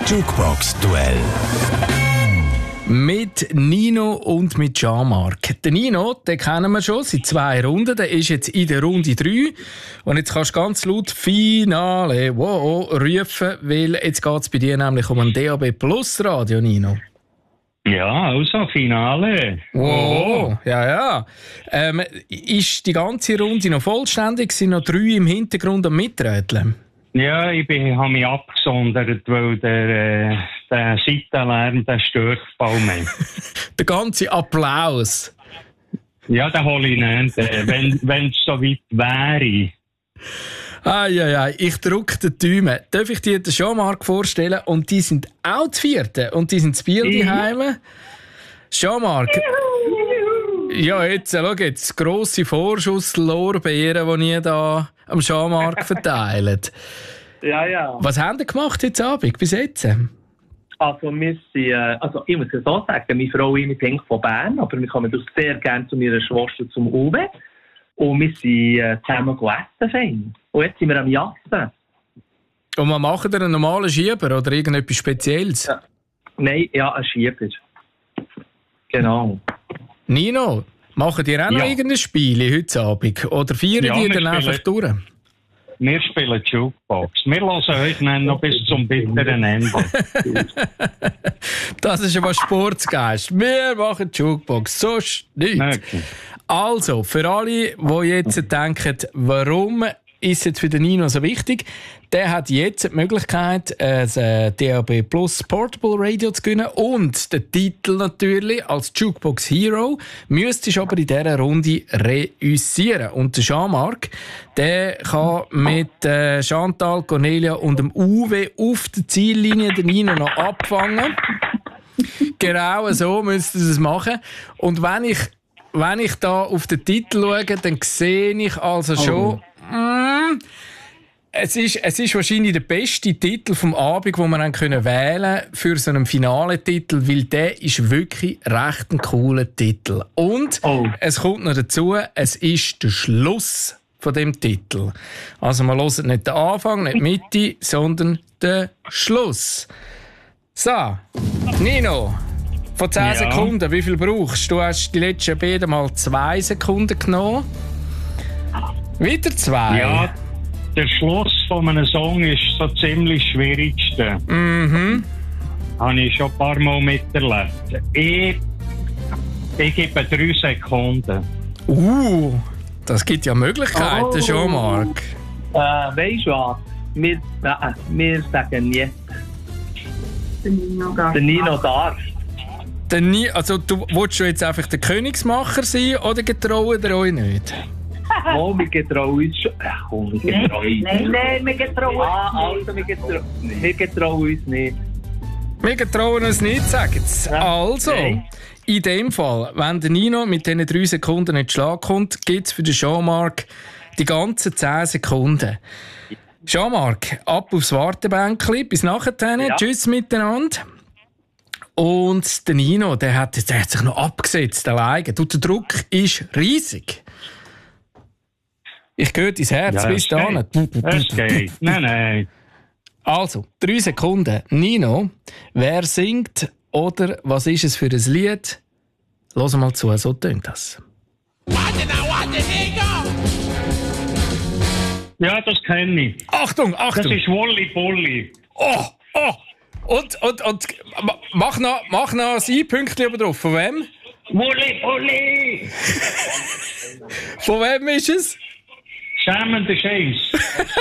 Jukebox-Duell mit Nino und mit Jean-Marc. Den Nino, den kennen wir schon seit 2 Runden. Der ist jetzt in der Runde 3. Und jetzt kannst du ganz laut «Finale» wow, rufen, weil jetzt geht es bei dir nämlich um ein DAB Plus Radio, Nino. Ja, also Finale. Wow, ja. Ist die ganze Runde noch vollständig? Sind noch 3 im Hintergrund am Miträteln? Ja, habe mich abgesondert, weil der Seitenlärm, der stört voll mehr. Der ganze Applaus. Ja, den hole ich nicht, wenn es so weit wäre. Ich drücke die Daumen. Darf ich dir den Jean-Marc vorstellen? Und die sind auch die 4. Und die sind zu Biel daheim. Jean-Marc. Ja, schau jetzt. Grosse Vorschusslorbeeren, die ihr da am Jean-Marc verteilt. Ja. Was haben ihr gemacht heute Abend, bis jetzt? Also, wir sind, ich muss ja so sagen, meine Frau ist eigentlich von Bern, aber wir kommen doch sehr gerne zu meiner Schwester zum Uwe. Und wir sind zusammen essen fein. Und jetzt sind wir am Jassen. Und was macht ihr, einen normalen Schieber oder irgendetwas Spezielles? Ja. Nein, ja, ein Schieber. Genau. Nino, macht ihr auch noch irgendein Spiel heute Abend? Oder feiern ihr dann einfach durch? Wir spielen Jukebox. Wir hören euch noch bis zum bitteren Ende. Das ist aber Sportsgeist. Wir machen Jukebox, sonst nichts. Okay. Also, für alle, die jetzt denken, warum ist jetzt für den Nino so wichtig, der hat jetzt die Möglichkeit, ein DAB Plus Portable Radio zu gewinnen und den Titel natürlich als Jukebox Hero. Müsstest aber in dieser Runde reüssieren. Und der Jean-Marc, der kann mit Chantal, Cornelia und dem Uwe auf der Ziellinie den Nino noch abfangen. Genau so müsst ihr es machen. Und wenn ich da auf den Titel schaue, dann sehe ich also schon, es ist wahrscheinlich der beste Titel vom Abend, den wir dann wählen können für so einen Finale-Titel, weil der ist wirklich recht ein cooler Titel. Und es kommt noch dazu, es ist der Schluss von dem Titel. Also wir hören nicht den Anfang, nicht die Mitte, sondern den Schluss. So, Nino. Von 10 Sekunden, wie viel brauchst du? Du hast die letzten beiden Mal 2 Sekunden genommen. Wieder 2? Ja, der Schluss von einem Song ist so ziemlich das Schwierigste. Habe ich schon ein paar Mal miterlebt. Ich gebe 3 Sekunden. Das gibt ja Möglichkeiten, Jean-Marc. Weisst du was? Wir sagen jetzt. Der Nino darf. Also, willst du jetzt einfach der Königsmacher sein oder getrauen ihr euch nicht? Wir getrauen uns schon. Nein, wir getrauen uns nicht. Wir getrauen uns nicht. Wir getrauen uns nicht, sagen sie. Also, in dem Fall, wenn der Nino mit diesen 3 Sekunden nicht Schlag kommt, gibt es für den Jean-Marc die ganzen 10 Sekunden. Jean-Marc, ab aufs Wartebänkchen. Bis nachher. Ja. Tschüss miteinander. Und der Nino, der hat sich noch abgesetzt alleine. Der Druck ist riesig. Ich höre dein Herz bis dahin. Es geht. Nein. Also, 3 Sekunden. Nino, wer singt oder was ist es für ein Lied? Hören mal zu, so tönt das. Ja, das kenne ich. Achtung! Das ist Wolli Bolli. Und mach noch ein I-Pünktchen oben drauf. Von wem? Wolli Bolli! Von wem ist es? Schämende Scheiß.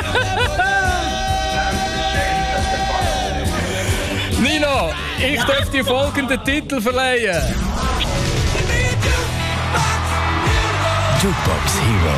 Nino, ich darf dir folgenden Titel verleihen. Jukebox Hero.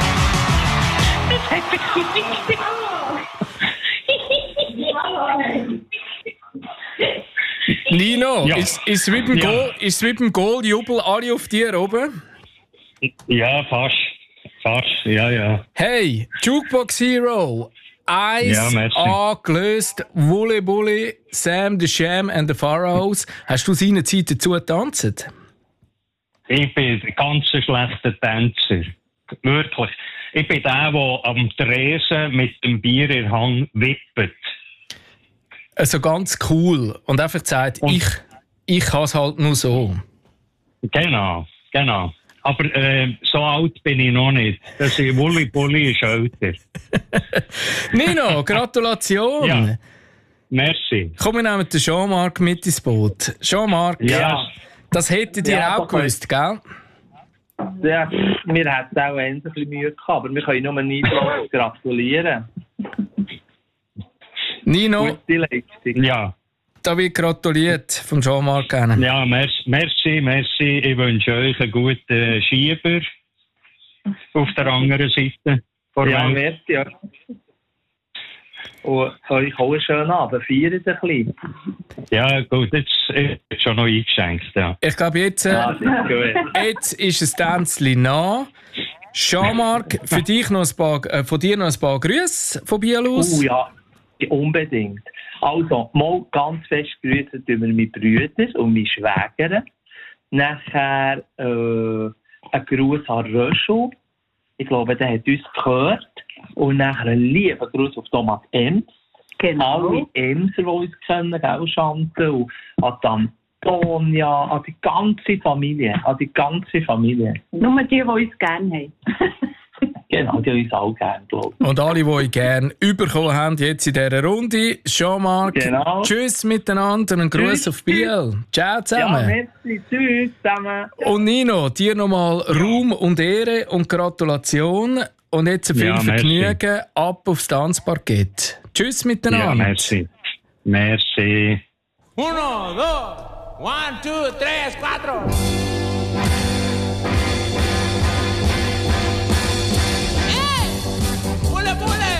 Nino, ist mit dem Goaljubel alle auf dir oben? Ja, fast, ja. Hey, Jukebox Hero. Eis angelöst, Wully Bully, Sam the Sham and the Pharaohs. Hast du seinerzeit dazu getanzt? Ich bin ein ganz schlechter Tänzer. Wirklich. Ich bin der am Tresen mit dem Bier in der Hand wippt. also ganz cool und einfach gesagt, ich kann es halt nur so. Genau. Aber so alt bin ich noch nicht. Das ist Wulli-Bulli ist älter. Nino, Gratulation. Ja. Merci. Komm, wir nehmen den Jean-Marc mit ins Boot. Jean-Marc, das hättet ihr auch gewusst, gell? Ja, wir hätten auch ein bisschen Mühe gehabt, aber wir können nur nicht gratulieren. Nino, Gute Leistung. Ja. da wird gratuliert von Jean-Marc. Ja, merci. Ich wünsche euch einen guten Schieber auf der anderen Seite. Ja, merci. Ja. Und euch auch einen schönen Abend. Feiert ein bisschen. Ja, gut, jetzt ist schon noch eingeschenkt. Ja. Ich glaube, jetzt ist es Tänzli nach. Jean-Marc, für dich noch von dir noch ein paar Grüße von Biel aus. Oh ja, unbedingt. Also, mal ganz fest grüßen tun wir meine Brüder und meine Schwäger. Nachher ein Gruß an Röschel. Ich glaube, der hat uns gehört. Und nachher einen lieben Gruß auf Thomas Ems. Genau. Alle Emser, die uns kennen, gell, Chantal. Und an Antonia, an die ganze Familie. Nur die uns gerne haben. Genau, die uns auch gerne, glaube ich. Und alle, die euch gerne bekommen haben, jetzt in dieser Runde. Jean-Marc, Genau. Tschüss miteinander und einen Gruß auf Biel. Ciao zusammen. Ja, merci, tschüss zusammen. Und Nino, dir nochmal Ruhm und Ehre und Gratulation. Und jetzt viel Vergnügen ab aufs Tanzparkett. Tschüss miteinander. Ja, merci. 1, 2, 1, 2, 3, 4. ¡Pule, pule!